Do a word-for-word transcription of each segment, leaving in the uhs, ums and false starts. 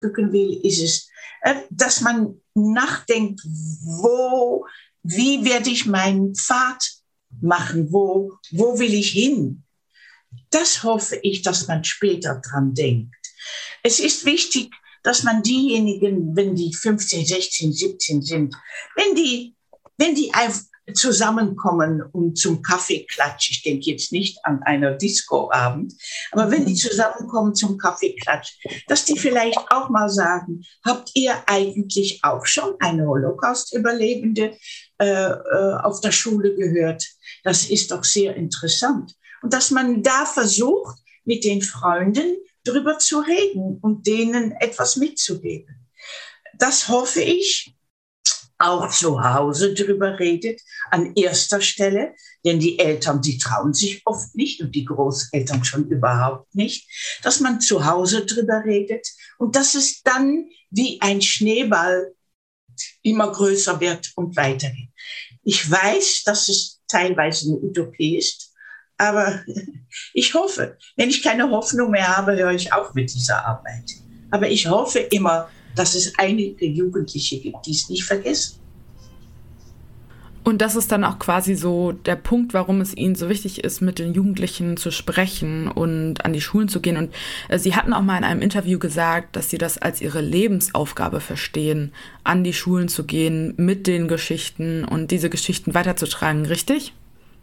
ausdrücken will, ist es, äh, dass man nachdenkt, wo, wie werde ich meinen Pfad machen, wo, wo will ich hin? Das hoffe ich, dass man später dran denkt. Es ist wichtig, dass man diejenigen, wenn die fünfzehn, sechzehn, siebzehn sind, wenn die, wenn die zusammenkommen und zum Kaffeeklatsch, ich denke jetzt nicht an einer Discoabend, aber wenn die zusammenkommen zum Kaffeeklatsch, dass die vielleicht auch mal sagen, habt ihr eigentlich auch schon eine Holocaust-Überlebende äh, äh, auf der Schule gehört? Das ist doch sehr interessant. Und dass man da versucht, mit den Freunden drüber zu reden und denen etwas mitzugeben. Das hoffe ich, auch zu Hause drüber redet, an erster Stelle, denn die Eltern, die trauen sich oft nicht und die Großeltern schon überhaupt nicht, dass man zu Hause drüber redet und dass es dann wie ein Schneeball immer größer wird und weitergeht. Ich weiß, dass es teilweise eine Utopie ist, aber ich hoffe, wenn ich keine Hoffnung mehr habe, höre ich auf mit dieser Arbeit. Aber ich hoffe immer, dass es einige Jugendliche gibt, die es nicht vergessen. Und das ist dann auch quasi so der Punkt, warum es Ihnen so wichtig ist, mit den Jugendlichen zu sprechen und an die Schulen zu gehen. Und äh, Sie hatten auch mal in einem Interview gesagt, dass Sie das als Ihre Lebensaufgabe verstehen, an die Schulen zu gehen, mit den Geschichten und diese Geschichten weiterzutragen, richtig?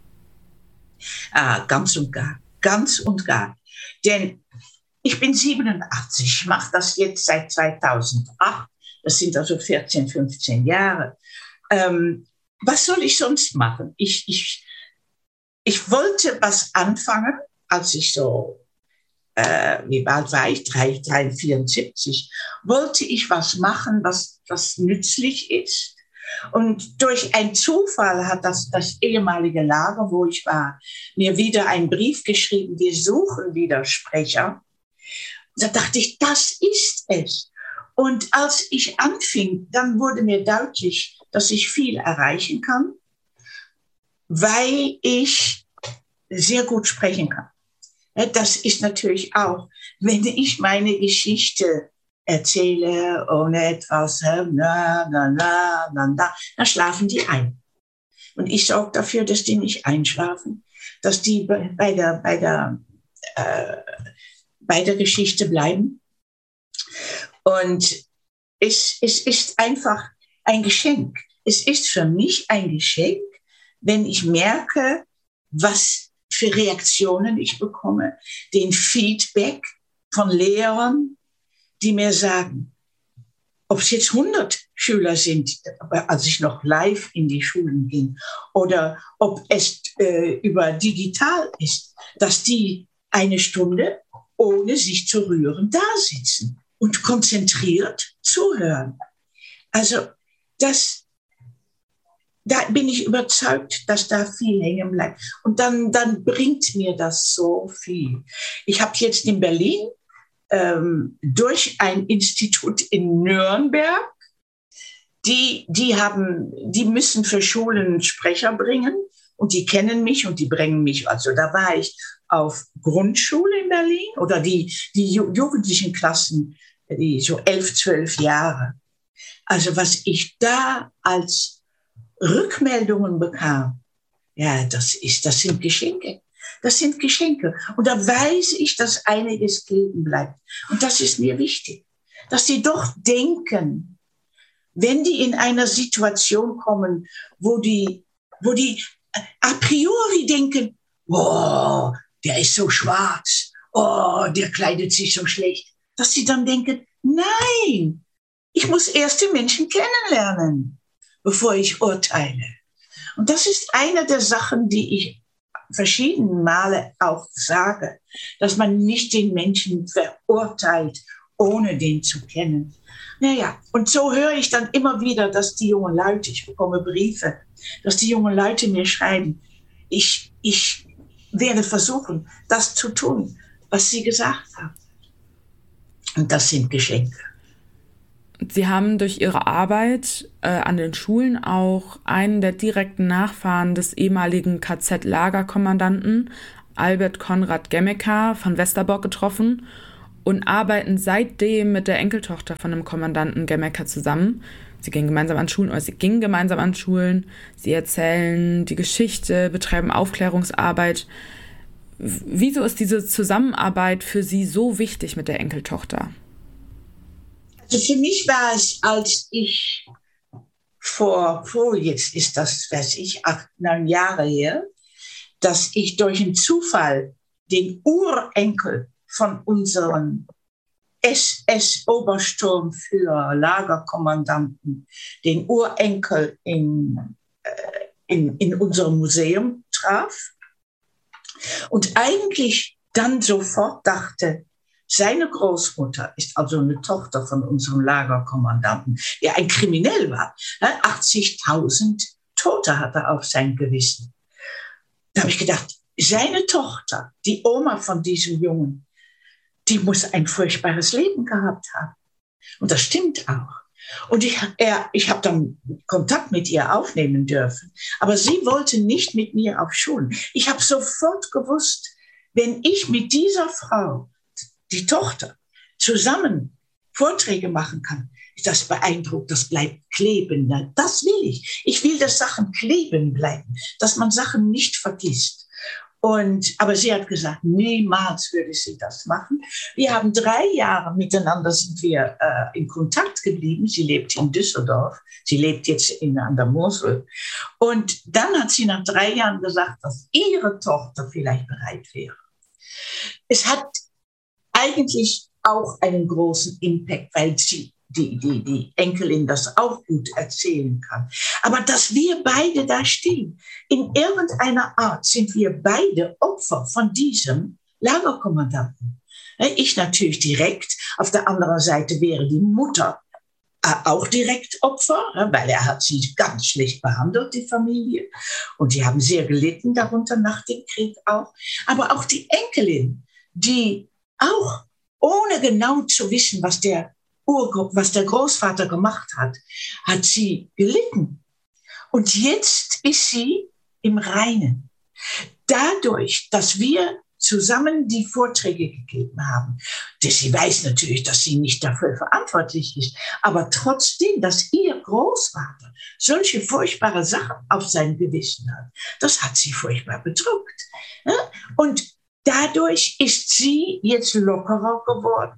Ah, ganz und gar, ganz und gar. Denn ich bin siebenundachtzig, ich mache das jetzt seit zweitausendacht, das sind also vierzehn, fünfzehn Jahre. Ähm, was soll ich sonst machen? Ich, ich, ich wollte was anfangen, als ich so, äh, wie alt war ich, drei, drei, vierundsiebzig, wollte ich was machen, was, was nützlich ist. Und durch einen Zufall hat das, das ehemalige Lager, wo ich war, mir wieder einen Brief geschrieben, wir suchen wieder Sprecher. Da dachte ich, das ist es. Und als ich anfing, dann wurde mir deutlich, dass ich viel erreichen kann, weil ich sehr gut sprechen kann. Das ist natürlich auch, wenn ich meine Geschichte erzähle ohne etwas, na, na, na, na, na, dann schlafen die ein. Und ich sorge dafür, dass die nicht einschlafen, dass die bei der, bei der, äh, bei der Geschichte bleiben. Und es, es ist einfach ein Geschenk. Es ist für mich ein Geschenk, wenn ich merke, was für Reaktionen ich bekomme, den Feedback von Lehrern, die mir sagen, ob es jetzt hundert Schüler sind, als ich noch live in die Schulen ging, oder ob es äh, über digital ist, dass die eine Stunde ohne sich zu rühren da sitzen und konzentriert zuhören. Also das, da bin ich überzeugt, dass da viel hängen bleibt. Und dann, dann bringt mir das so viel. Ich habe jetzt in Berlin ähm, durch ein Institut in Nürnberg, die, die, haben, die müssen für Schulen Sprecher bringen und die kennen mich und die bringen mich. Also da war ich auf Grundschule in Berlin oder die, die ju- jugendlichen Klassen, die so elf, zwölf Jahre. Also was ich da als Rückmeldungen bekam, ja, das ist, das sind Geschenke. Das sind Geschenke. Und da weiß ich, dass einiges kleben bleibt. Und das ist mir wichtig. Dass sie doch denken, wenn die in einer Situation kommen, wo die, wo die a priori denken, oh, der ist so schwarz, oh, der kleidet sich so schlecht, dass sie dann denken, nein, ich muss erst die Menschen kennenlernen, bevor ich urteile. Und das ist eine der Sachen, die ich verschiedene Male auch sage, dass man nicht den Menschen verurteilt, ohne den zu kennen. Naja, und so höre ich dann immer wieder, dass die jungen Leute, ich bekomme Briefe, dass die jungen Leute mir schreiben, ich, ich werde versuchen, das zu tun, was sie gesagt haben. Und das sind Geschenke. Sie haben durch Ihre Arbeit äh, an den Schulen auch einen der direkten Nachfahren des ehemaligen K Z-Lagerkommandanten Albert Konrad Gemmeker von Westerbork getroffen und arbeiten seitdem mit der Enkeltochter von einem Kommandanten Gemmecker zusammen. Sie gehen gemeinsam an Schulen, oder sie gingen gemeinsam an Schulen. Sie erzählen die Geschichte, betreiben Aufklärungsarbeit. Wieso ist diese Zusammenarbeit für Sie so wichtig mit der Enkeltochter? Also für mich war es, als ich vor, vor jetzt ist das, weiß ich, acht, neun Jahre her, dass ich durch einen Zufall den Urenkel von unserem S S-Obersturm für Lagerkommandanten, den Urenkel in, äh, in, in unserem Museum traf und eigentlich dann sofort dachte, seine Großmutter ist also eine Tochter von unserem Lagerkommandanten, der ein Kriminell war. achtzigtausend Tote hatte er auf sein Gewissen. Da habe ich gedacht, seine Tochter, die Oma von diesem Jungen, die muss ein furchtbares Leben gehabt haben. Und das stimmt auch. Und ich, er, ich habe dann Kontakt mit ihr aufnehmen dürfen. Aber sie wollte nicht mit mir auf Schulen. Ich habe sofort gewusst, wenn ich mit dieser Frau, die Tochter, zusammen Vorträge machen kann, das beeindruckt, das bleibt kleben. Das will ich. Ich will, dass Sachen kleben bleiben, dass man Sachen nicht vergisst. Und, aber sie hat gesagt, niemals würde sie das machen. Wir haben drei Jahre miteinander sind wir äh, in Kontakt geblieben. Sie lebt in Düsseldorf. Sie lebt jetzt in, an der Mosel. Und dann hat sie nach drei Jahren gesagt, dass ihre Tochter vielleicht bereit wäre. Es hat eigentlich auch einen großen Impact, weil sie Die, die, die Enkelin das auch gut erzählen kann. Aber dass wir beide da stehen, in irgendeiner Art sind wir beide Opfer von diesem Lagerkommandanten. Ich natürlich direkt, auf der anderen Seite wäre die Mutter auch direkt Opfer, weil er hat sie ganz schlecht behandelt, die Familie. Und die haben sehr gelitten darunter nach dem Krieg auch. Aber auch die Enkelin, die auch ohne genau zu wissen, was der was der Großvater gemacht hat, hat sie gelitten. Und jetzt ist sie im Reinen. Dadurch, dass wir zusammen die Vorträge gegeben haben, dass sie weiß natürlich, dass sie nicht dafür verantwortlich ist, aber trotzdem, dass ihr Großvater solche furchtbare Sachen auf sein Gewissen hat, das hat sie furchtbar bedrückt. Und dadurch ist sie jetzt lockerer geworden.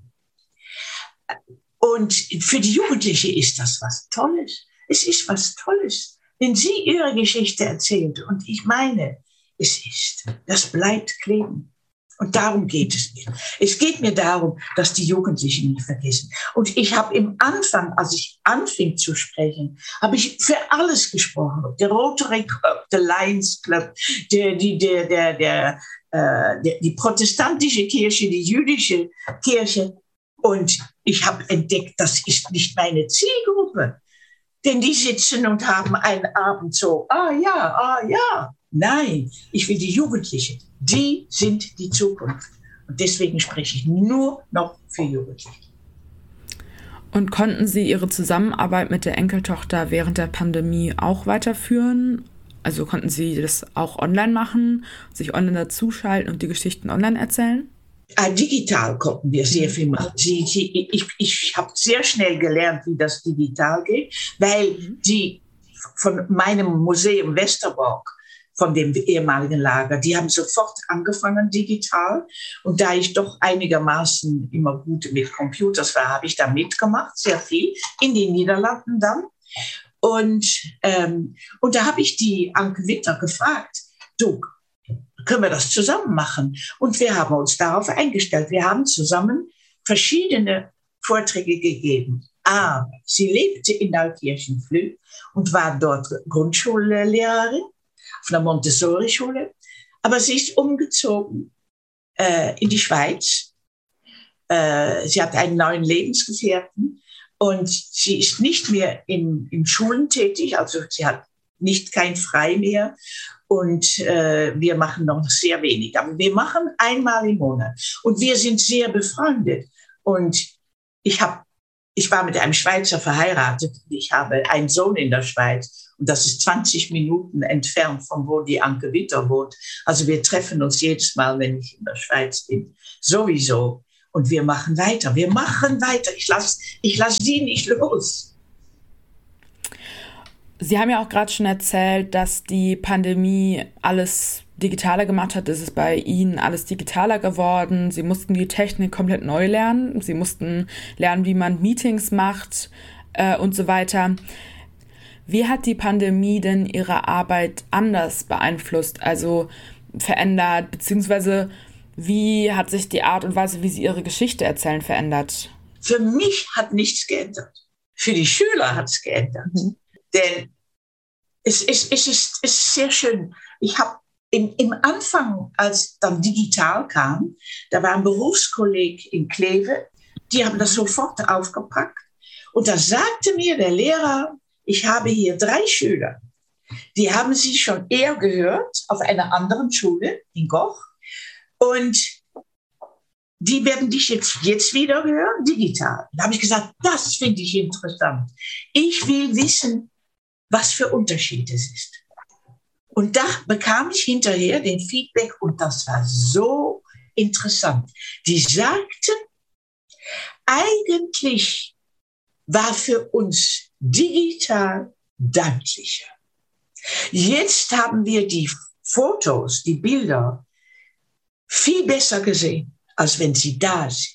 Und für die Jugendliche ist das was Tolles. Es ist was Tolles, wenn sie ihre Geschichte erzählt. Und ich meine, es ist, das bleibt kleben. Und darum geht es mir. Es geht mir darum, dass die Jugendlichen nicht vergessen. Und ich habe im Anfang, als ich anfing zu sprechen, habe ich für alles gesprochen. Der Rotary Club, der Lions Club, der, die, der, der, der, äh, der, die protestantische Kirche, die jüdische Kirche. Und ich habe entdeckt, das ist nicht meine Zielgruppe. Denn die sitzen und haben einen Abend so, ah ja, ah ja. Nein, ich will die Jugendlichen. Die sind die Zukunft. Und deswegen spreche ich nur noch für Jugendliche. Und konnten Sie Ihre Zusammenarbeit mit der Enkeltochter während der Pandemie auch weiterführen? Also konnten Sie das auch online machen, sich online dazuschalten und die Geschichten online erzählen? Digital konnten wir sehr viel machen. Sie, sie, ich ich habe sehr schnell gelernt, wie das digital geht, weil die von meinem Museum Westerbork, von dem ehemaligen Lager, die haben sofort angefangen digital. Und da ich doch einigermaßen immer gut mit Computers war, habe ich da mitgemacht, sehr viel, in den Niederlanden dann. Und, ähm, und da habe ich die Anke Witter gefragt, du, können wir das zusammen machen? Und wir haben uns darauf eingestellt. Wir haben zusammen verschiedene Vorträge gegeben. Aber sie lebte in Neukirchen-Flüh und war dort Grundschullehrerin auf einer Montessori-Schule. Aber sie ist umgezogen äh, in die Schweiz. Äh, sie hat einen neuen Lebensgefährten und sie ist nicht mehr in, in Schulen tätig. Also sie hat nicht kein Frei mehr. Und äh, wir machen noch sehr wenig. Aber wir machen einmal im Monat. Und wir sind sehr befreundet. Und ich, hab, ich war mit einem Schweizer verheiratet. Ich habe einen Sohn in der Schweiz. Und das ist zwanzig Minuten entfernt von wo die Anke Witter wohnt. Also wir treffen uns jedes Mal, wenn ich in der Schweiz bin. Sowieso. Und wir machen weiter, wir machen weiter. Ich lasse ich lass sie nicht los. Sie haben ja auch gerade schon erzählt, dass die Pandemie alles digitaler gemacht hat. Es ist bei Ihnen alles digitaler geworden. Sie mussten die Technik komplett neu lernen. Sie mussten lernen, wie man Meetings macht äh, und so weiter. Wie hat die Pandemie denn Ihre Arbeit anders beeinflusst, also verändert, beziehungsweise wie hat sich die Art und Weise, wie Sie Ihre Geschichte erzählen, verändert? Für mich hat nichts geändert. Für die Schüler hat es geändert. Mhm. Denn es, es, es, ist, es ist sehr schön. Ich habe im, im Anfang, als dann digital kam, da war ein Berufskolleg in Kleve, die haben das sofort aufgepackt. Und da sagte mir der Lehrer, ich habe hier drei Schüler, die haben Sie schon eher gehört auf einer anderen Schule in Goch. Und die werden dich jetzt, jetzt wieder hören, digital. Da habe ich gesagt, das finde ich interessant. Ich will wissen, was für Unterschied es ist. Und da bekam ich hinterher den Feedback und das war so interessant. Die sagten, eigentlich war für uns digital deutlicher. Jetzt haben wir die Fotos, die Bilder viel besser gesehen, als wenn sie da sind.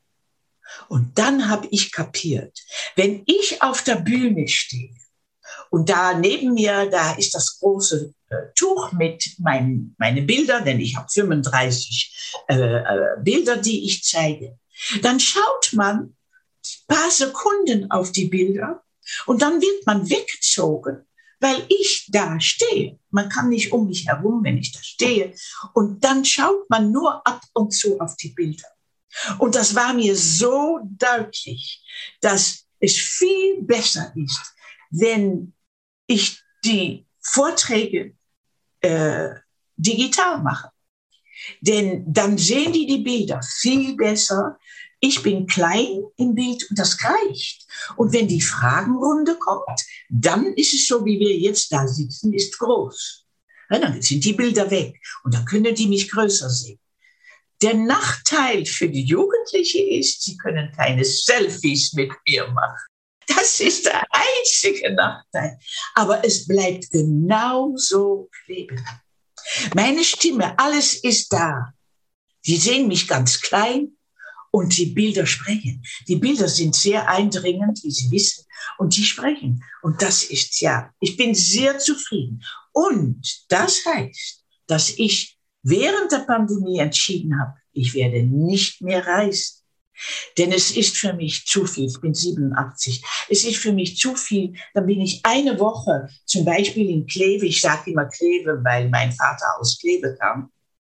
Und dann habe ich kapiert, wenn ich auf der Bühne stehe und da neben mir, da ist das große äh, Tuch mit mein, meine Bilder, denn ich habe fünfunddreißig äh, äh, Bilder, die ich zeige, dann schaut man ein paar Sekunden auf die Bilder und dann wird man weggezogen, weil ich da stehe. Man kann nicht um mich herum, wenn ich da stehe. Und dann schaut man nur ab und zu auf die Bilder. Und das war mir so deutlich, dass es viel besser ist, wenn ich die Vorträge äh, digital mache. Denn dann sehen die die Bilder viel besser. Ich bin klein im Bild und das reicht. Und wenn die Fragenrunde kommt, dann ist es so, wie wir jetzt da sitzen, ist groß. Ja, dann sind die Bilder weg und dann können die mich größer sehen. Der Nachteil für die Jugendlichen ist, sie können keine Selfies mit mir machen. Das ist der einzige Nachteil. Aber es bleibt genauso kleben. Meine Stimme, alles ist da. Sie sehen mich ganz klein. Und die Bilder sprechen. Die Bilder sind sehr eindringend, wie Sie wissen, und die sprechen. Und das ist ja, ich bin sehr zufrieden. Und das heißt, dass ich während der Pandemie entschieden habe, ich werde nicht mehr reisen. Denn es ist für mich zu viel, ich bin siebenundachtzig, es ist für mich zu viel, dann bin ich eine Woche, zum Beispiel in Kleve, ich sage immer Kleve, weil mein Vater aus Kleve kam,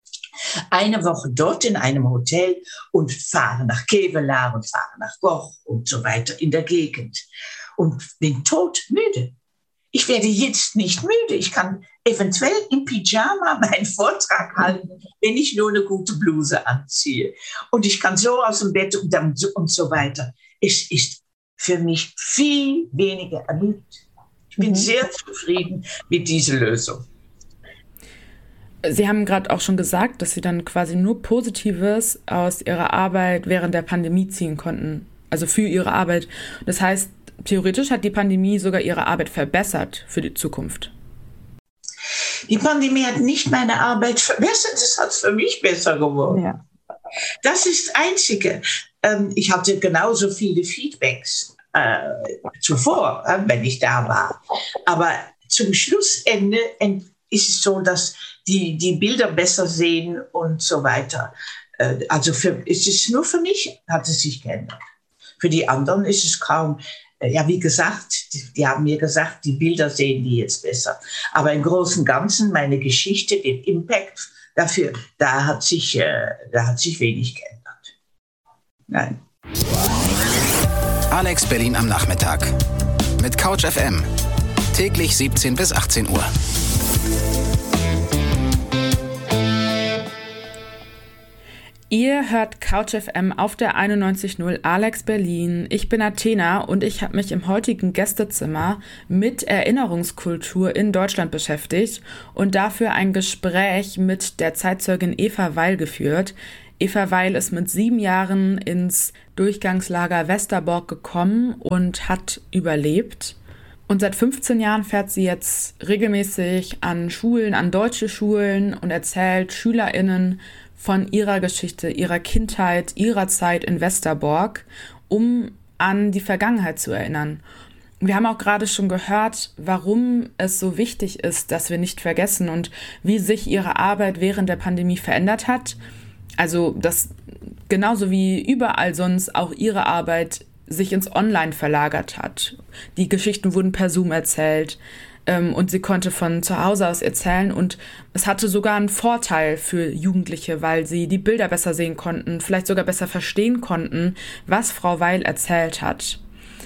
eine Woche dort in einem Hotel und fahre nach Kevelaar und fahre nach Goch und so weiter in der Gegend. Und bin todmüde. Ich werde jetzt nicht müde. Ich kann eventuell im Pyjama meinen Vortrag halten, wenn ich nur eine gute Bluse anziehe. Und ich kann so aus dem Bett und, dann so, und so weiter. Es ist für mich viel weniger ermüdend. Ich bin mhm. sehr zufrieden mit dieser Lösung. Sie haben gerade auch schon gesagt, dass Sie dann quasi nur Positives aus Ihrer Arbeit während der Pandemie ziehen konnten, also für Ihre Arbeit. Das heißt, theoretisch hat die Pandemie sogar Ihre Arbeit verbessert für die Zukunft. Die Pandemie hat nicht meine Arbeit verbessert, es hat es für mich besser geworden. Ja. Das ist das Einzige. Ich hatte genauso viele Feedbacks äh, zuvor, wenn ich da war. Aber zum Schlussende ist es so, dass die, die Bilder besser sehen und so weiter. Also für, ist es nur für mich, hat es sich geändert. Für die anderen ist es kaum. Ja, wie gesagt, die, die haben mir gesagt, die Bilder sehen die jetzt besser. Aber im Großen und Ganzen, meine Geschichte, den Impact dafür, da hat sich, äh, da hat sich wenig geändert. Nein. Alex Berlin am Nachmittag mit Couch F M. Täglich siebzehn bis achtzehn Uhr. Ihr hört Couch F M auf der einundneunzig Komma null Alex Berlin. Ich bin Athena und ich habe mich im heutigen Gästezimmer mit Erinnerungskultur in Deutschland beschäftigt und dafür ein Gespräch mit der Zeitzeugin Eva Weil geführt. Eva Weil ist mit sieben Jahren ins Durchgangslager Westerbork gekommen und hat überlebt. Und seit fünfzehn Jahren fährt sie jetzt regelmäßig an Schulen, an deutsche Schulen und erzählt SchülerInnen von ihrer Geschichte, ihrer Kindheit, ihrer Zeit in Westerbork, um an die Vergangenheit zu erinnern. Wir haben auch gerade schon gehört, warum es so wichtig ist, dass wir nicht vergessen und wie sich ihre Arbeit während der Pandemie verändert hat. Also, dass genauso wie überall sonst auch ihre Arbeit sich ins Online verlagert hat. Die Geschichten wurden per Zoom erzählt ähm, und sie konnte von zu Hause aus erzählen und es hatte sogar einen Vorteil für Jugendliche, weil sie die Bilder besser sehen konnten, vielleicht sogar besser verstehen konnten, was Frau Weil erzählt hat.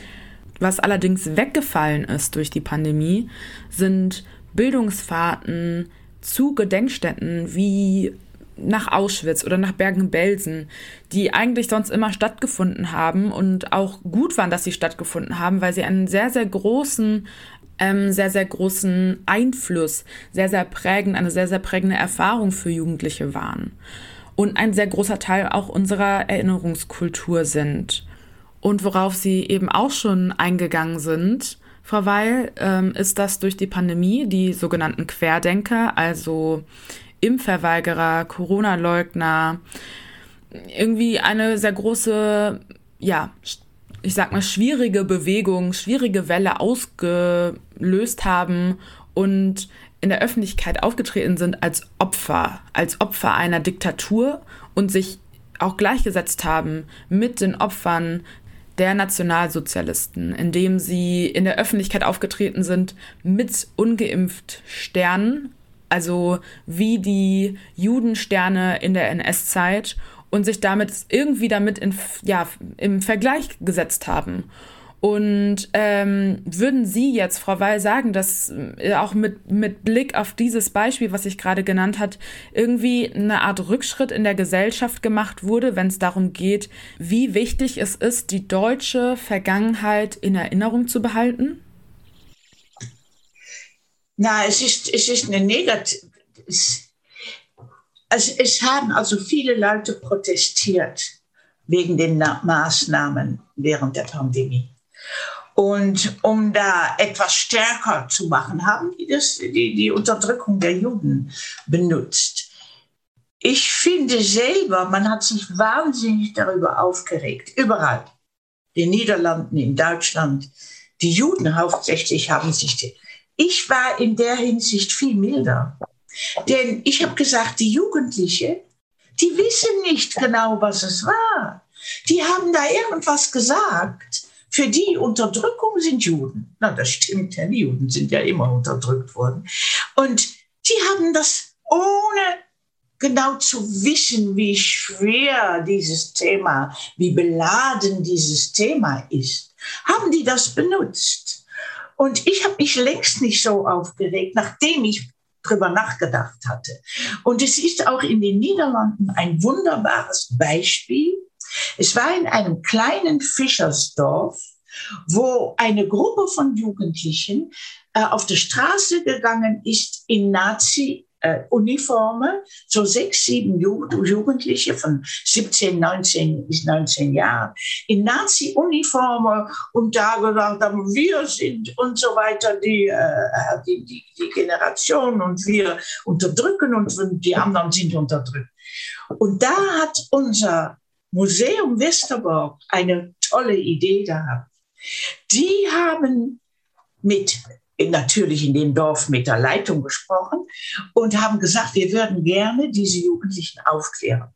Was allerdings weggefallen ist durch die Pandemie, sind Bildungsfahrten zu Gedenkstätten wie nach Auschwitz oder nach Bergen-Belsen, die eigentlich sonst immer stattgefunden haben und auch gut waren, dass sie stattgefunden haben, weil sie einen sehr, sehr großen, ähm, sehr, sehr großen Einfluss, sehr, sehr prägend, eine sehr, sehr prägende Erfahrung für Jugendliche waren. Und ein sehr großer Teil auch unserer Erinnerungskultur sind. Und worauf Sie eben auch schon eingegangen sind, Frau Weil, ähm, ist, dass durch die Pandemie die sogenannten Querdenker, also Impfverweigerer, Corona-Leugner, irgendwie eine sehr große, ja, ich sag mal, schwierige Bewegung, schwierige Welle ausgelöst haben und in der Öffentlichkeit aufgetreten sind als Opfer, als Opfer einer Diktatur und sich auch gleichgesetzt haben mit den Opfern der Nationalsozialisten, indem sie in der Öffentlichkeit aufgetreten sind mit ungeimpft Sternen, also wie die Judensterne in der N S-Zeit und sich damit irgendwie damit in, ja, im Vergleich gesetzt haben. Und ähm, würden Sie jetzt, Frau Weil, sagen, dass äh, auch mit, mit Blick auf dieses Beispiel, was ich gerade genannt habe, irgendwie eine Art Rückschritt in der Gesellschaft gemacht wurde, wenn es darum geht, wie wichtig es ist, die deutsche Vergangenheit in Erinnerung zu behalten? Na, es ist, es ist eine negative... Also es haben also viele Leute protestiert wegen den Na- Maßnahmen während der Pandemie. Und um da etwas stärker zu machen, haben die das, die, die Unterdrückung der Juden benutzt. Ich finde selber, man hat sich wahnsinnig darüber aufgeregt, überall. In den Niederlanden, in Deutschland. Die Juden hauptsächlich haben sich... Ich war in der Hinsicht viel milder. Denn ich habe gesagt, die Jugendlichen, die wissen nicht genau, was es war. Die haben da irgendwas gesagt. Für die Unterdrückung sind Juden. Na, das stimmt ja, die Juden sind ja immer unterdrückt worden. Und die haben das, ohne genau zu wissen, wie schwer dieses Thema, wie beladen dieses Thema ist, haben die das benutzt. Und ich habe mich längst nicht so aufgeregt, nachdem ich drüber nachgedacht hatte. Und es ist auch in den Niederlanden ein wunderbares Beispiel. Es war in einem kleinen Fischersdorf, wo eine Gruppe von Jugendlichen äh, auf die Straße gegangen ist in Nazi-Uniformen, äh, so sechs, sieben Jugend- Jugendliche von siebzehn, neunzehn bis neunzehn Jahren in Nazi-Uniformen und da gesagt haben, wir sind und so weiter die, äh, die, die, die Generation und wir unterdrücken und die anderen sind unterdrückt. Und da hat unser Museum Westerbork eine tolle Idee gehabt. Die haben mit, natürlich in dem Dorf mit der Leitung gesprochen und haben gesagt, wir würden gerne diese Jugendlichen aufklären.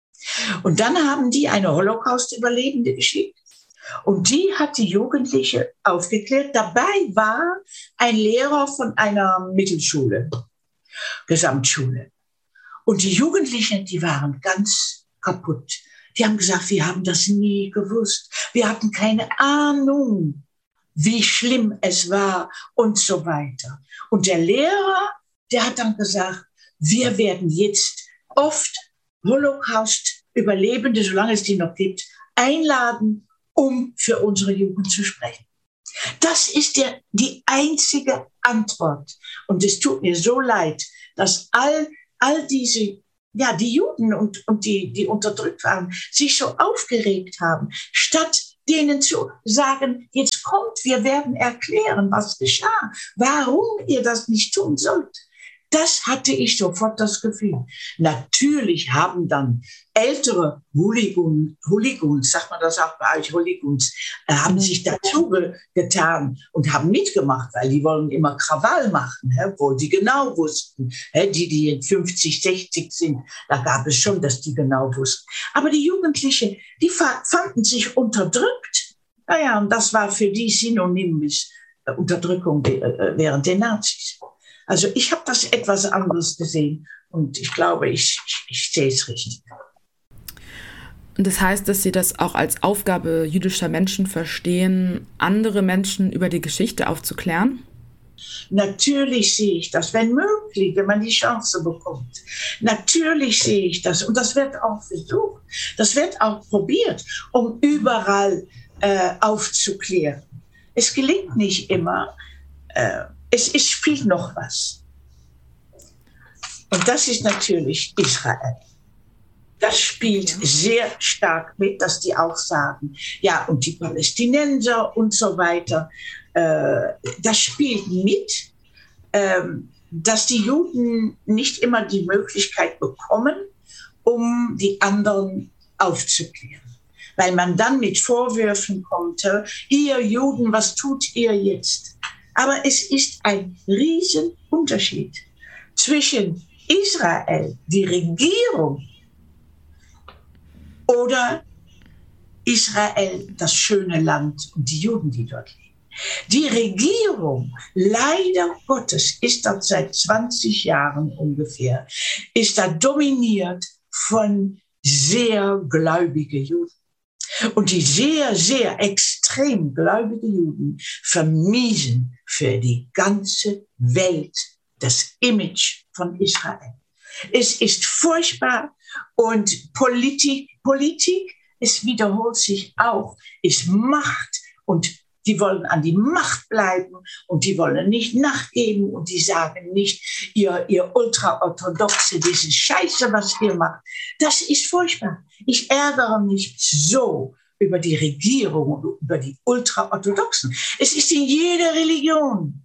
Und dann haben die eine Holocaust-Überlebende geschickt und die hat die Jugendliche aufgeklärt. Dabei war ein Lehrer von einer Mittelschule, Gesamtschule. Und die Jugendlichen, die waren ganz kaputt. Die haben gesagt, wir haben das nie gewusst. Wir hatten keine Ahnung, wie schlimm es war und so weiter. Und der Lehrer, der hat dann gesagt, wir werden jetzt oft Holocaust-Überlebende, solange es die noch gibt, einladen, um für unsere Jugend zu sprechen. Das ist der, die einzige Antwort. Und es tut mir so leid, dass all, all diese ja, die Juden und, und die, die unterdrückt waren, sich so aufgeregt haben, statt denen zu sagen, jetzt kommt, wir werden erklären, was geschah, warum ihr das nicht tun sollt. Das hatte ich sofort das Gefühl. Natürlich haben dann ältere Hooligans, Hooligans, sagt man das auch bei euch, Hooligans, äh, haben sich dazu getan und haben mitgemacht, weil die wollen immer Krawall machen, hä, obwohl die genau wussten, hä, die, die fünfzig, sechzig sind, da gab es schon, dass die genau wussten. Aber die Jugendlichen, die fanden sich unterdrückt. Naja, und das war für die synonym mit äh, Unterdrückung äh, während der Nazis. Also ich habe das etwas anderes gesehen und ich glaube, ich, ich, ich sehe es richtig. Und das heißt, dass Sie das auch als Aufgabe jüdischer Menschen verstehen, andere Menschen über die Geschichte aufzuklären? Natürlich sehe ich das, wenn möglich, wenn man die Chance bekommt. Natürlich sehe ich das und das wird auch versucht, das wird auch probiert, um überall äh, aufzuklären. Es gelingt nicht immer. Äh, Es, es spielt noch was. Und das ist natürlich Israel. Das spielt ja. sehr stark mit, dass die auch sagen, ja, und die Palästinenser und so weiter. Äh, das spielt mit, äh, dass die Juden nicht immer die Möglichkeit bekommen, um die anderen aufzuklären. Weil man dann mit Vorwürfen kommt, ihr Juden, was tut ihr jetzt? Aber es ist ein Riesenunterschied zwischen Israel, die Regierung, oder Israel, das schöne Land und die Juden, die dort leben. Die Regierung, leider Gottes, ist dort seit zwanzig Jahren ungefähr, ist da dominiert von sehr gläubigen Juden. Und die sehr, sehr extrem gläubigen Juden vermiesen für die ganze Welt das Image von Israel. Es ist furchtbar und Politik, Politik, es wiederholt sich auch, ist Macht und die wollen an die Macht bleiben und die wollen nicht nachgeben und die sagen nicht, ihr, ihr Ultraorthodoxe, diese Scheiße, was ihr macht. Das ist furchtbar. Ich ärgere mich so über die Regierung und über die Ultraorthodoxen. Es ist in jeder Religion,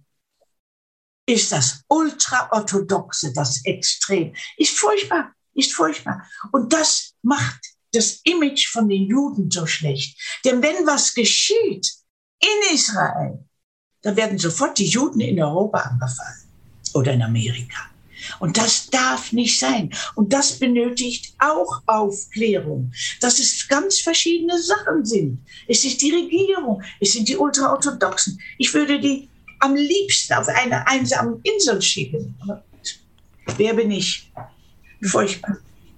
ist das Ultraorthodoxe, das Extrem. Ist furchtbar, ist furchtbar. Und das macht das Image von den Juden so schlecht. Denn wenn was geschieht in Israel, dann werden sofort die Juden in Europa angefallen oder in Amerika. Und das darf nicht sein. Und das benötigt auch Aufklärung, dass es ganz verschiedene Sachen sind. Es ist die Regierung, es sind die Ultraorthodoxen. Ich würde die am liebsten auf eine einsame Insel schicken. Wer bin ich? Furchtbar.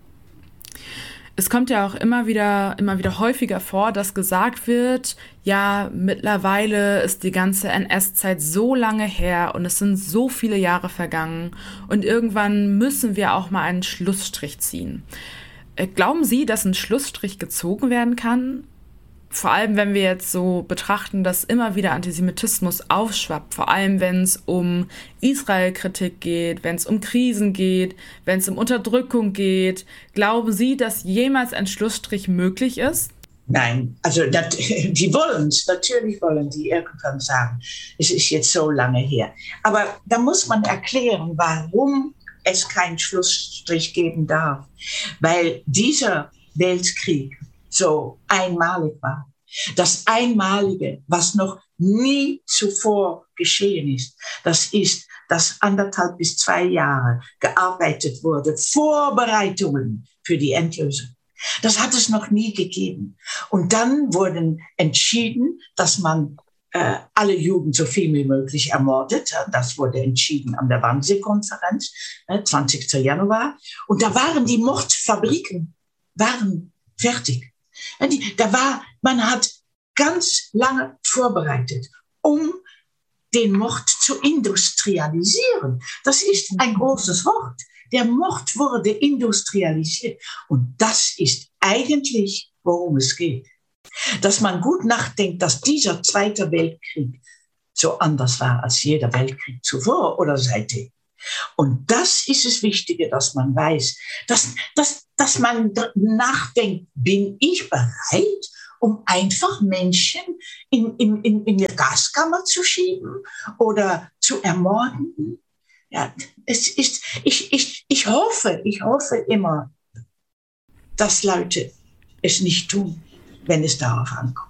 Es kommt ja auch immer wieder, immer wieder häufiger vor, dass gesagt wird, ja, mittlerweile ist die ganze N S-Zeit so lange her und es sind so viele Jahre vergangen und irgendwann müssen wir auch mal einen Schlussstrich ziehen. Glauben Sie, dass ein Schlussstrich gezogen werden kann? Vor allem, wenn wir jetzt so betrachten, dass immer wieder Antisemitismus aufschwappt, vor allem wenn es um Israel-Kritik geht, wenn es um Krisen geht, wenn es um Unterdrückung geht. Glauben Sie, dass jemals ein Schlussstrich möglich ist? Nein, also das, die wollen es, natürlich wollen die irgendwann sagen, es ist jetzt so lange her. Aber da muss man erklären, warum es keinen Schlussstrich geben darf. Weil dieser Weltkrieg so einmalig war. Das Einmalige, was noch nie zuvor geschehen ist, das ist, dass anderthalb bis zwei Jahre gearbeitet wurde, Vorbereitungen für die Endlösung. Das hat es noch nie gegeben. Und dann wurden entschieden, dass man äh, alle Juden so viel wie möglich ermordet. Das wurde entschieden an der Wannsee-Konferenz, äh, zwanzigsten Januar. Und da waren die Mordfabriken, waren fertig. Da war, man hat ganz lange vorbereitet, um den Mord zu industrialisieren. Das ist ein großes Wort. Der Mord wurde industrialisiert. Und das ist eigentlich, worum es geht. Dass man gut nachdenkt, dass dieser Zweite Weltkrieg so anders war als jeder Weltkrieg zuvor oder seitdem. Und das ist das Wichtige, dass man weiß, dass, dass, dass man nachdenkt, bin ich bereit, um einfach Menschen in, in, in, in die Gaskammer zu schieben oder zu ermorden? Ja, es ist, ich, ich, ich hoffe, ich hoffe immer, dass Leute es nicht tun, wenn es darauf ankommt.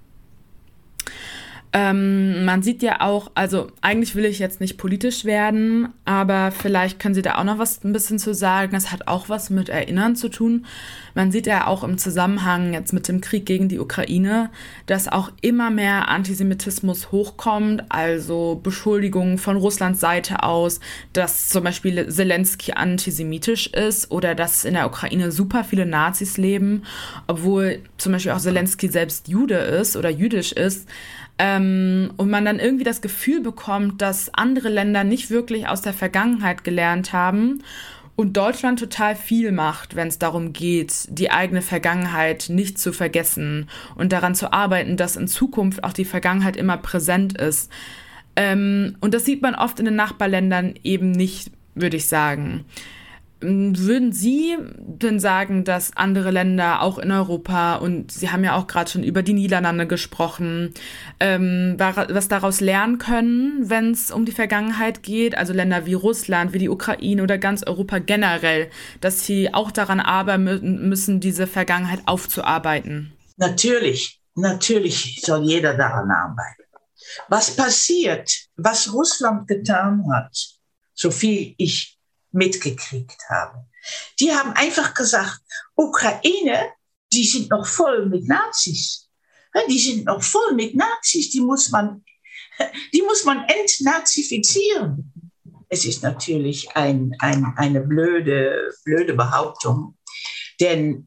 Ähm, man sieht ja auch, also eigentlich will ich jetzt nicht politisch werden, aber vielleicht können Sie da auch noch was ein bisschen zu sagen. Das hat auch was mit Erinnern zu tun. Man sieht ja auch im Zusammenhang jetzt mit dem Krieg gegen die Ukraine, dass auch immer mehr Antisemitismus hochkommt, also Beschuldigungen von Russlands Seite aus, dass zum Beispiel Zelensky antisemitisch ist oder dass in der Ukraine super viele Nazis leben, obwohl zum Beispiel auch Zelensky selbst Jude ist oder jüdisch ist. Ähm, und man dann irgendwie das Gefühl bekommt, dass andere Länder nicht wirklich aus der Vergangenheit gelernt haben und Deutschland total viel macht, wenn es darum geht, die eigene Vergangenheit nicht zu vergessen und daran zu arbeiten, dass in Zukunft auch die Vergangenheit immer präsent ist. Ähm, und das sieht man oft in den Nachbarländern eben nicht, würde ich sagen. Würden Sie denn sagen, dass andere Länder, auch in Europa, und Sie haben ja auch gerade schon über die Niederlande gesprochen, ähm, was daraus lernen können, wenn es um die Vergangenheit geht, also Länder wie Russland, wie die Ukraine oder ganz Europa generell, dass sie auch daran arbeiten müssen, diese Vergangenheit aufzuarbeiten? Natürlich, natürlich soll jeder daran arbeiten. Was passiert, was Russland getan hat, so viel ich mitgekriegt habe. Die haben einfach gesagt, Ukraine, die sind noch voll mit Nazis. Die sind noch voll mit Nazis, die muss man, die muss man entnazifizieren. Es ist natürlich ein, ein, eine blöde, blöde Behauptung, denn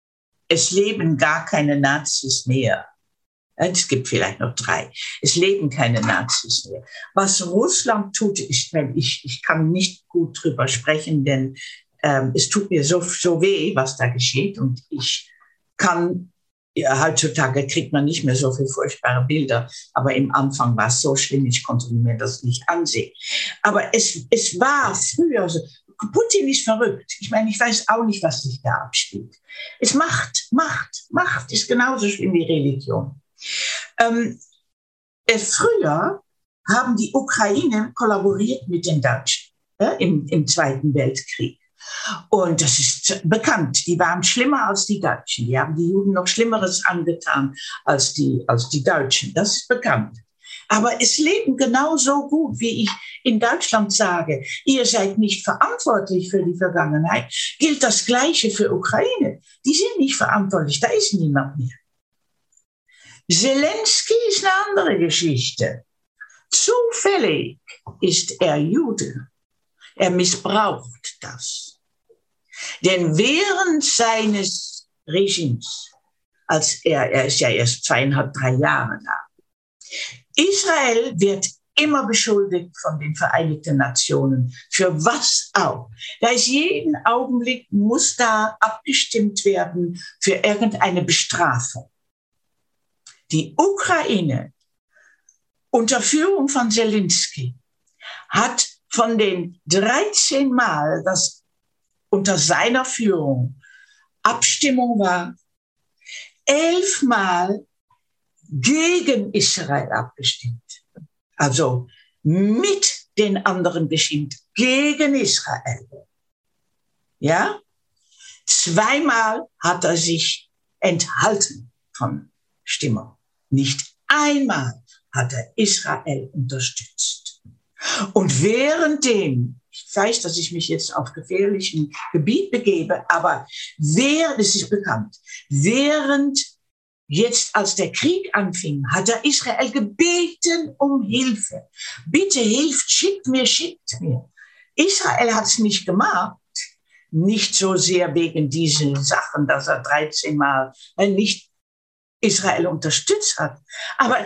es leben gar keine Nazis mehr. Es gibt vielleicht noch drei. Es leben keine Nazis mehr. Was Russland tut, ist, wenn ich, ich kann nicht gut drüber sprechen, denn ähm, es tut mir so, so weh, was da geschieht. Und ich kann, ja, heutzutage kriegt man nicht mehr so viele furchtbare Bilder, aber im Anfang war es so schlimm, ich konnte mir das nicht ansehen. Aber es, es war früher so, Putin ist verrückt. Ich meine, ich weiß auch nicht, was sich da abspielt. Es macht, Macht, Macht ist genauso schlimm wie Religion. Ähm, äh, früher haben die Ukraine kollaboriert mit den Deutschen äh, im, im Zweiten Weltkrieg. Und das ist bekannt. Die waren schlimmer als die Deutschen. Die haben die Juden noch Schlimmeres angetan als die, als die Deutschen. Das ist bekannt. Aber es leben genauso gut, wie ich in Deutschland sage, ihr seid nicht verantwortlich für die Vergangenheit, gilt das Gleiche für Ukraine. Die sind nicht verantwortlich, da ist niemand mehr. Zelensky ist eine andere Geschichte. Zufällig ist er Jude. Er missbraucht das. Denn während seines Regimes, als er, er ist ja erst zweieinhalb, drei Jahre da, Israel wird immer beschuldigt von den Vereinigten Nationen, für was auch. Da ist jeden Augenblick, muss da abgestimmt werden für irgendeine Bestrafung. Die Ukraine unter Führung von Zelensky hat von den dreizehn Mal, das unter seiner Führung Abstimmung war, elf Mal gegen Israel abgestimmt. Also mit den anderen gestimmt, gegen Israel. Ja? Zweimal hat er sich enthalten von Stimmung. Nicht einmal hat er Israel unterstützt. Und währenddem, ich weiß, dass ich mich jetzt auf gefährlichem Gebiet begebe, aber während, es ist bekannt, während jetzt, als der Krieg anfing, hat er Israel gebeten um Hilfe. Bitte hilft, schickt mir, schickt mir. Israel hat es nicht gemacht. Nicht so sehr wegen diesen Sachen, dass er dreizehn Mal nicht Israel unterstützt hat. Aber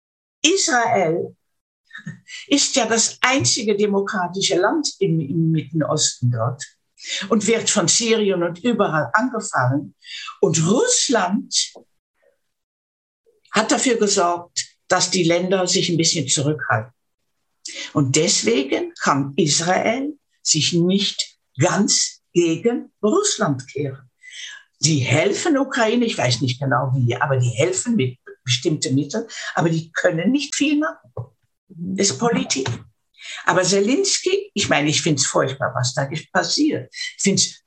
Israel ist ja das einzige demokratische Land im, im Mittleren Osten dort und wird von Syrien und überall angefallen. Und Russland hat dafür gesorgt, dass die Länder sich ein bisschen zurückhalten. Und deswegen kann Israel sich nicht ganz gegen Russland kehren. Die helfen Ukraine, ich weiß nicht genau wie, aber die helfen mit bestimmten Mitteln, aber die können nicht viel machen. Das ist Politik. Aber Zelensky, ich meine, ich finde es furchtbar, was da passiert. Ich finde es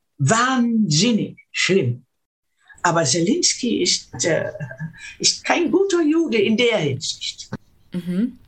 wahnsinnig schlimm. Aber Zelensky ist, äh, ist kein guter Jude in der Hinsicht. Mhm.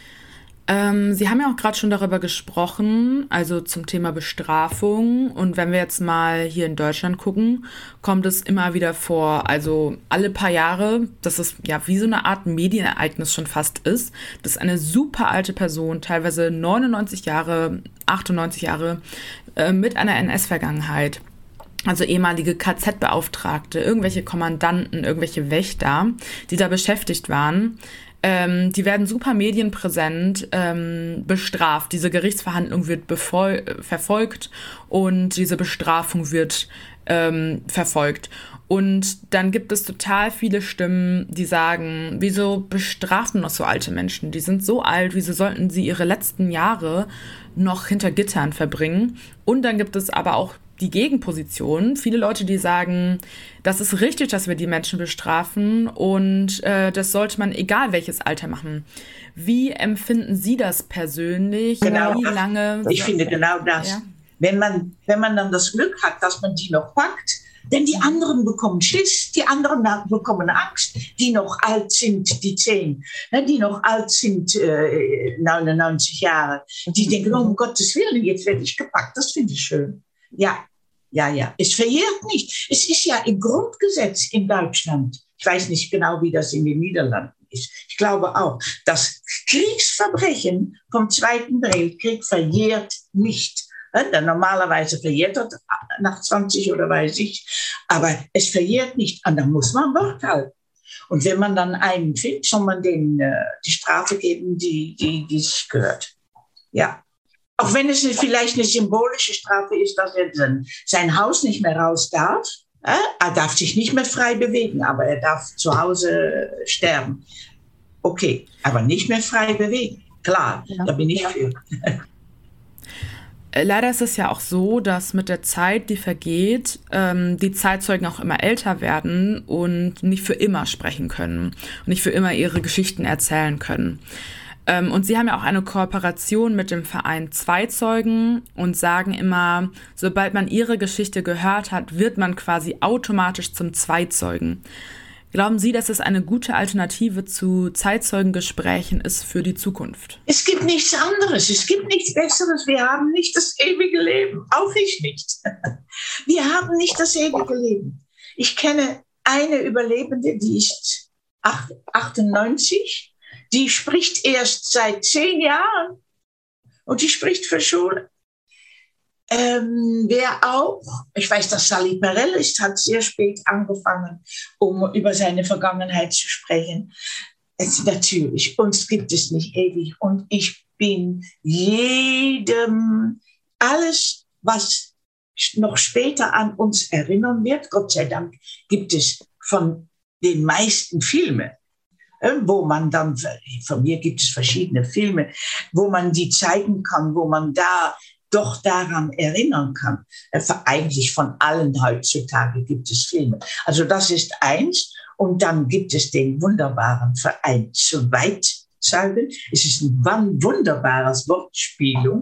Ähm, Sie haben ja auch gerade schon darüber gesprochen, also zum Thema Bestrafung. Und wenn wir jetzt mal hier in Deutschland gucken, kommt es immer wieder vor, also alle paar Jahre, dass es ja wie so eine Art Medienereignis schon fast ist, dass eine super alte Person, teilweise neunundneunzig Jahre, achtundneunzig Jahre, äh, mit einer N S-Vergangenheit, also ehemalige K Z-Beauftragte, irgendwelche Kommandanten, irgendwelche Wächter, die da beschäftigt waren, Ähm, die werden super medienpräsent ähm, bestraft. Diese Gerichtsverhandlung wird befol- verfolgt und diese Bestrafung wird ähm, verfolgt. Und dann gibt es total viele Stimmen, die sagen, wieso bestrafen noch so alte Menschen? Die sind so alt, wieso sollten sie ihre letzten Jahre noch hinter Gittern verbringen? Und dann gibt es aber auch die Gegenposition. Viele Leute, die sagen, das ist richtig, dass wir die Menschen bestrafen und äh, das sollte man egal welches Alter machen. Wie empfinden Sie das persönlich? Genau, Wie lange? Ich finde genau das. Ja. Wenn man, wenn man dann das Glück hat, dass man die noch packt, denn die anderen bekommen Schiss, die anderen bekommen Angst, die noch alt sind, die zehn, die noch alt sind, äh, neunundneunzig Jahre, die denken, oh, um Gottes Willen, jetzt werde ich gepackt, das finde ich schön. Ja, ja, ja. Es verjährt nicht. Es ist ja im Grundgesetz in Deutschland. Ich weiß nicht genau, wie das in den Niederlanden ist. Ich glaube auch, das Kriegsverbrechen vom Zweiten Weltkrieg verjährt nicht. Ja, normalerweise verjährt das nach zwanzig oder weiß ich. Aber es verjährt nicht. Und da muss man Wort halten. Und wenn man dann einen findet, soll man denen äh, die Strafe geben, die, die, die sich gehört. Ja. Auch wenn es vielleicht eine symbolische Strafe ist, dass er sein Haus nicht mehr raus darf. Er darf sich nicht mehr frei bewegen, aber er darf zu Hause sterben. Okay, aber nicht mehr frei bewegen. Klar, ja. Da bin ich für. Leider ist es ja auch so, dass mit der Zeit, die vergeht, ähm, die Zeitzeugen auch immer älter werden und nicht für immer sprechen können und nicht für immer ihre Geschichten erzählen können. Und Sie haben ja auch eine Kooperation mit dem Verein Zweizeugen und sagen immer, sobald man Ihre Geschichte gehört hat, wird man quasi automatisch zum Zweizeugen. Glauben Sie, dass es eine gute Alternative zu Zeitzeugengesprächen ist für die Zukunft? Es gibt nichts anderes, es gibt nichts Besseres. Wir haben nicht das ewige Leben, auch ich nicht. Wir haben nicht das ewige Leben. Ich kenne eine Überlebende, die ist achtundneunzig. Die spricht erst seit zehn Jahren und die spricht für Schule. Ähm, wer auch, ich weiß, dass Sally Perel ist, hat sehr spät angefangen, um über seine Vergangenheit zu sprechen. Es, natürlich, uns gibt es nicht ewig und ich bin jedem, alles, was noch später an uns erinnern wird, Gott sei Dank gibt es von den meisten Filme, wo man dann, von mir gibt es verschiedene Filme, wo man die zeigen kann, wo man da doch daran erinnern kann. Eigentlich von allen heutzutage gibt es Filme. Also das ist eins. Und dann gibt es den wunderbaren Verein Zweitzeugen. Es ist ein wunderbares Wortspiel.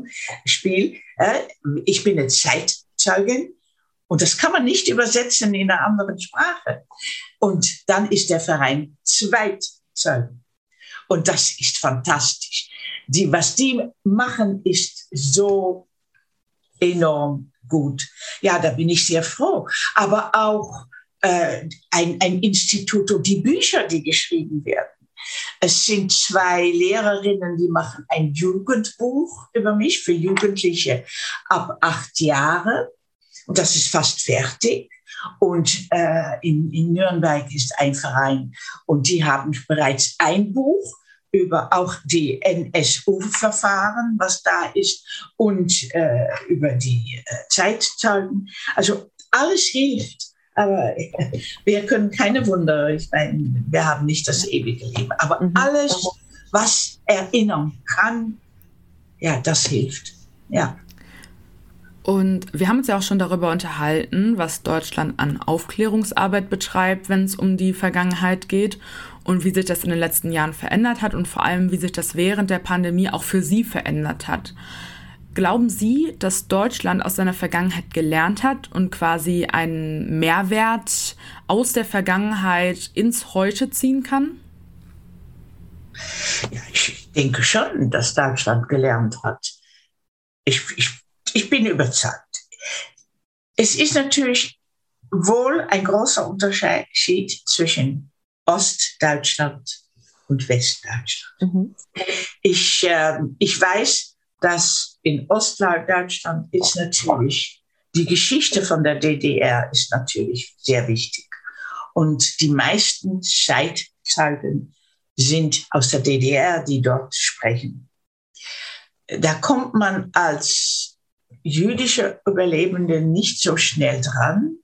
Ich bin eine Zeitzeugin. Und das kann man nicht übersetzen in einer anderen Sprache. Und dann ist der Verein Zweitzeugen. Und das ist fantastisch. Die, was die machen, ist so enorm gut. Ja, da bin ich sehr froh. Aber auch äh, ein, ein Institut und die Bücher, die geschrieben werden. Es sind zwei Lehrerinnen, die machen ein Jugendbuch über mich für Jugendliche ab acht Jahre. Und das ist fast fertig. Und äh, in, in Nürnberg ist ein Verein und die haben bereits ein Buch über auch die N S U-Verfahren, was da ist, und äh, über die äh, Zeitzeugen. Also alles hilft. Aber äh, wir können keine Wunder, ich meine, wir haben nicht das ewige Leben. Aber mhm. alles, was erinnern kann, ja, das hilft. Ja. Und wir haben uns ja auch schon darüber unterhalten, was Deutschland an Aufklärungsarbeit betreibt, wenn es um die Vergangenheit geht und wie sich das in den letzten Jahren verändert hat und vor allem, wie sich das während der Pandemie auch für Sie verändert hat. Glauben Sie, dass Deutschland aus seiner Vergangenheit gelernt hat und quasi einen Mehrwert aus der Vergangenheit ins Heute ziehen kann? Ja, ich denke schon, dass Deutschland gelernt hat. Ich, ich, ich bin überzeugt. Es ist natürlich wohl ein großer Unterschied zwischen Ostdeutschland und Westdeutschland. Mhm. Ich, äh, ich weiß, dass in Ostdeutschland ist natürlich die Geschichte von der D D R ist natürlich sehr wichtig. Und die meisten Zeitzeugen sind aus der D D R, die dort sprechen. Da kommt man als jüdische Überlebende nicht so schnell dran.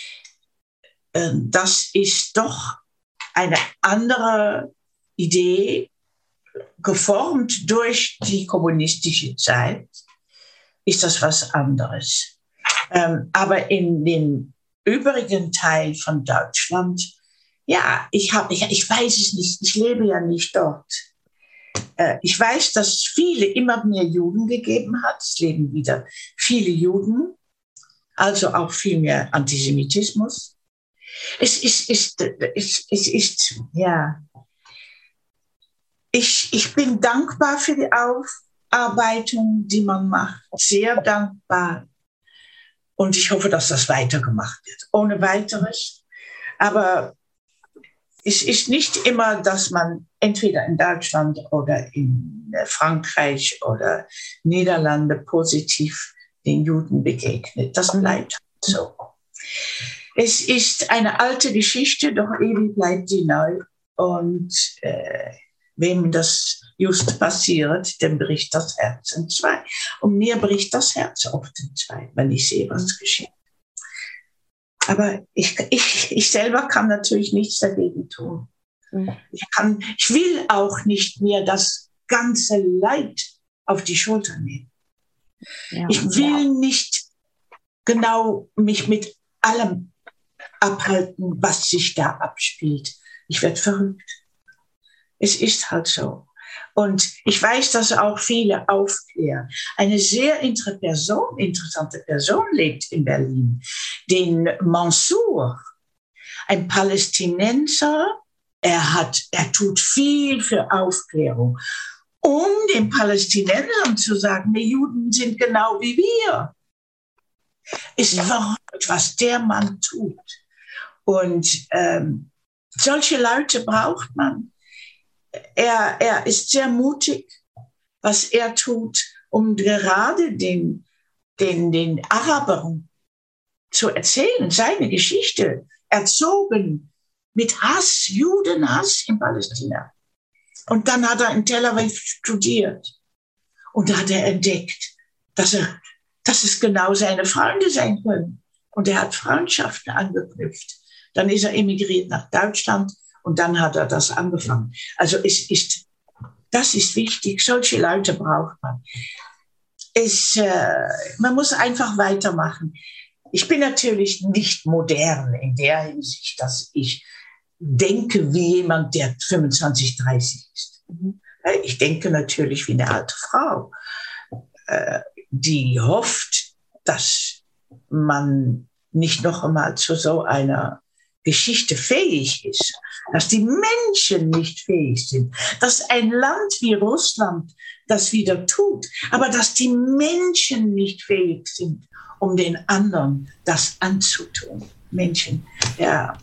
Das ist doch eine andere Idee, geformt durch die kommunistische Zeit, ist das was anderes. Aber in den übrigen Teil von Deutschland, ja, ich, hab, ich, ich weiß es nicht, ich lebe ja nicht dort. Äh, ich weiß, dass es viele, immer mehr Juden gegeben hat. Es leben wieder viele Juden, also auch viel mehr Antisemitismus. Es ist, ist, es, es ist ja, ich, ich bin dankbar für die Aufarbeitung, die man macht, sehr dankbar. Und ich hoffe, dass das weitergemacht wird, ohne weiteres. Aber es ist nicht immer, dass man entweder in Deutschland oder in Frankreich oder Niederlande positiv den Juden begegnet. Das bleibt so. Es ist eine alte Geschichte, doch ewig bleibt sie neu. Und äh, wem das just passiert, dem bricht das Herz in zwei. Und mir bricht das Herz oft in zwei, wenn ich sehe, was geschieht. Aber ich, ich, ich selber kann natürlich nichts dagegen tun. Ich, kann, ich will auch nicht mehr das ganze Leid auf die Schulter nehmen. Ja, ich will ja. nicht genau mich mit allem abhalten, was sich da abspielt. Ich werde verrückt. Es ist halt so. Und ich weiß, dass auch viele aufklären. Eine sehr inter- Person, interessante Person lebt in Berlin, den Mansour, ein Palästinenser. Er, hat, er tut viel für Aufklärung, um den Palästinensern zu sagen, die Juden sind genau wie wir. Ist verrückt, was der Mann tut. Und ähm, solche Leute braucht man. Er, er ist sehr mutig, was er tut, um gerade den, den, den Arabern zu erzählen, seine Geschichte, erzogen mit Hass, Judenhass in Palästina. Und dann hat er in Tel Aviv studiert. Und da hat er entdeckt, dass, er, dass es genau seine Freunde sein können. Und er hat Freundschaften angeknüpft. Dann ist er emigriert nach Deutschland. Und dann hat er das angefangen. Also es ist, das ist wichtig. Solche Leute braucht man. Es, äh, man muss einfach weitermachen. Ich bin natürlich nicht modern in der Hinsicht, dass ich denke wie jemand, der fünfundzwanzig, dreißig ist. Ich denke natürlich wie eine alte Frau, äh, die hofft, dass man nicht noch einmal zu so einer Geschichte fähig ist, dass die Menschen nicht fähig sind, dass ein Land wie Russland das wieder tut, aber dass die Menschen nicht fähig sind, um den anderen das anzutun. Menschen, ja.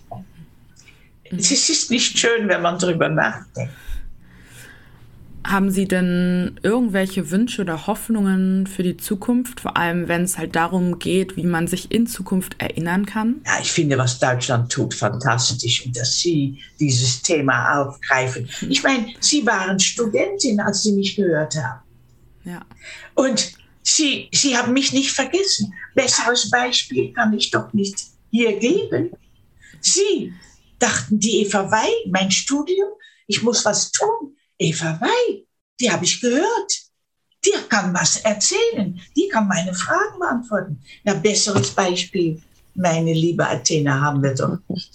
Es ist nicht schön, wenn man darüber nachdenkt. Haben Sie denn irgendwelche Wünsche oder Hoffnungen für die Zukunft, vor allem wenn es halt darum geht, wie man sich in Zukunft erinnern kann? Ja, ich finde, was Deutschland tut, fantastisch und dass Sie dieses Thema aufgreifen. Ich meine, Sie waren Studentin, als Sie mich gehört haben. Ja. Und Sie, Sie haben mich nicht vergessen. Besseres Beispiel kann ich doch nicht hier geben. Sie dachten, die Eva Wey, mein Studium, ich muss was tun. Eva Wey, die habe ich gehört. der kann was erzählen, die kann meine Fragen beantworten. Na, besseres Beispiel, meine liebe Athena, haben wir doch nicht.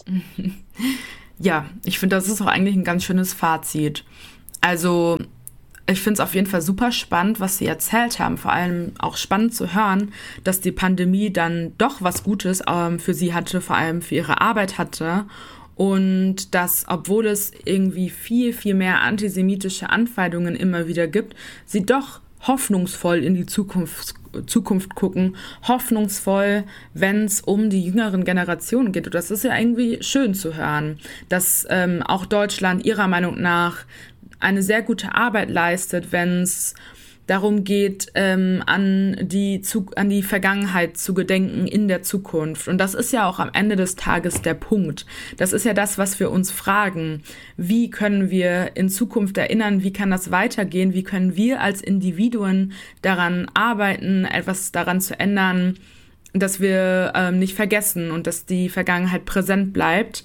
Ja, ich finde, das ist auch eigentlich ein ganz schönes Fazit. Also ich finde es auf jeden Fall super spannend, was Sie erzählt haben. Vor allem auch spannend zu hören, dass die Pandemie dann doch was Gutes ähm, für Sie hatte, vor allem für Ihre Arbeit hatte. Und dass, obwohl es irgendwie viel, viel mehr antisemitische Anfeindungen immer wieder gibt, Sie doch hoffnungsvoll in die Zukunft, Zukunft gucken. Hoffnungsvoll, wenn es um die jüngeren Generationen geht. Und das ist ja irgendwie schön zu hören, dass ähm, auch Deutschland Ihrer Meinung nach eine sehr gute Arbeit leistet, wenn es darum geht, ähm, an die, zu, an die Vergangenheit zu gedenken in der Zukunft. Und das ist ja auch am Ende des Tages der Punkt. Das ist ja das, was wir uns fragen. Wie können wir in Zukunft erinnern? Wie kann das weitergehen? Wie können wir als Individuen daran arbeiten, etwas daran zu ändern, dass wir ähm, nicht vergessen und dass die Vergangenheit präsent bleibt?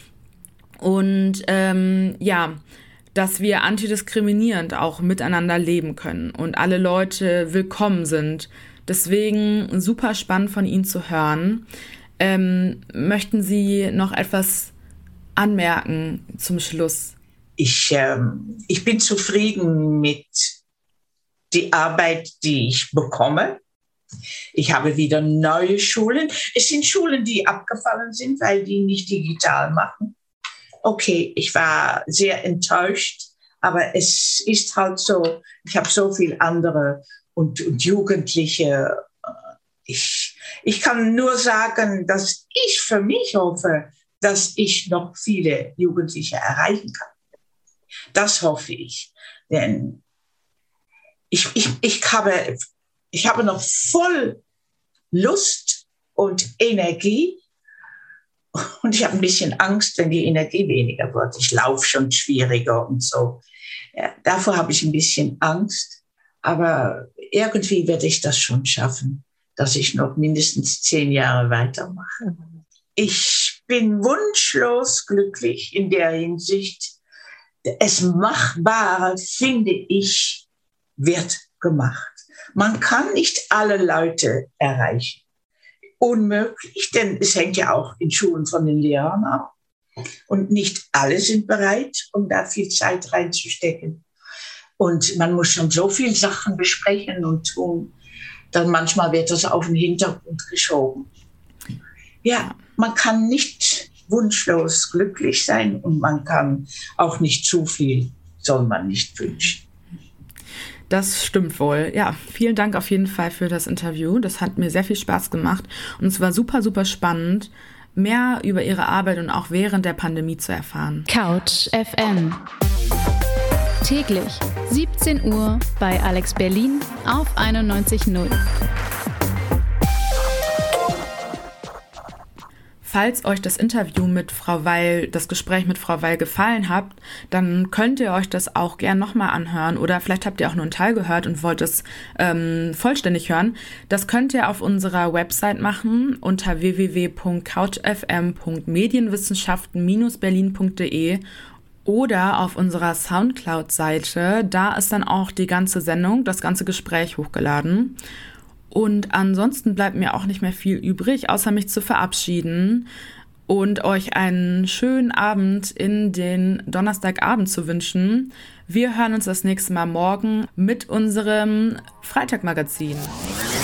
Und ähm, ja, dass wir antidiskriminierend auch miteinander leben können und alle Leute willkommen sind. Deswegen super spannend von Ihnen zu hören. Ähm, möchten Sie noch etwas anmerken zum Schluss? Ich, ähm, ich bin zufrieden mit der Arbeit, die ich bekomme. Ich habe wieder neue Schulen. Es sind Schulen, die abgefallen sind, weil die nicht digital machen. Okay, ich war sehr enttäuscht, aber es ist halt so, ich habe so viele andere und, und Jugendliche. Ich, ich kann nur sagen, dass ich für mich hoffe, dass ich noch viele Jugendliche erreichen kann. Das hoffe ich, denn ich, ich, ich, habe, ich habe noch voll Lust und Energie. Und ich habe ein bisschen Angst, wenn die Energie weniger wird. Ich laufe schon schwieriger und so. Ja, davor habe ich ein bisschen Angst. Aber irgendwie werde ich das schon schaffen, dass ich noch mindestens zehn Jahre weitermache. Ich bin wunschlos glücklich in der Hinsicht. Es Machbare, finde ich, wird gemacht. Man kann nicht alle Leute erreichen. Unmöglich, denn es hängt ja auch in Schulen von den Lehrern ab. Und nicht alle sind bereit, um da viel Zeit reinzustecken. Und man muss schon so viele Sachen besprechen und tun. Dann manchmal wird das auf den Hintergrund geschoben. Ja, man kann nicht wunschlos glücklich sein und man kann auch nicht zu viel, soll man nicht wünschen. Das stimmt wohl. Ja, vielen Dank auf jeden Fall für das Interview. Das hat mir sehr viel Spaß gemacht und es war super, super spannend, mehr über Ihre Arbeit und auch während der Pandemie zu erfahren. Couch F M. Täglich siebzehn Uhr bei Alex Berlin auf einundneunzig Komma null. Falls euch das Interview mit Frau Weil, das Gespräch mit Frau Weil gefallen hat, dann könnt ihr euch das auch gern nochmal anhören oder vielleicht habt ihr auch nur einen Teil gehört und wollt es ähm, vollständig hören. Das könnt ihr auf unserer Website machen unter w w w punkt couch f m punkt medienwissenschaften Bindestrich berlin punkt d e oder auf unserer Soundcloud-Seite. Da ist dann auch die ganze Sendung, das ganze Gespräch hochgeladen. Und ansonsten bleibt mir auch nicht mehr viel übrig, außer mich zu verabschieden und euch einen schönen Abend in den Donnerstagabend zu wünschen. Wir hören uns das nächste Mal morgen mit unserem Freitagmagazin.